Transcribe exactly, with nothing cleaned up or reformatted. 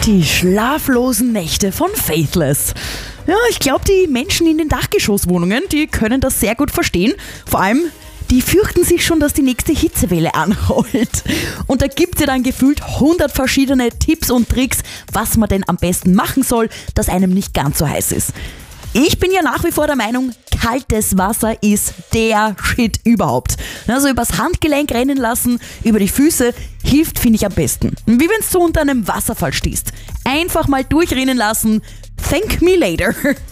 Die schlaflosen Nächte von Faithless. Ja, ich glaube, die Menschen in den Dachgeschosswohnungen, die können das sehr gut verstehen. Vor allem, die fürchten sich schon, dass die nächste Hitzewelle anrollt. Und da gibt es ja dann gefühlt hundert verschiedene Tipps und Tricks, was man denn am besten machen soll, dass einem nicht ganz so heiß ist. Ich bin ja nach wie vor der Meinung, kaltes Wasser ist der Shit überhaupt. Also übers Handgelenk rennen lassen, über die Füße, hilft, finde ich, am besten. Wie wenn du unter einem Wasserfall stehst. Einfach mal durchrinnen lassen. Thank me later.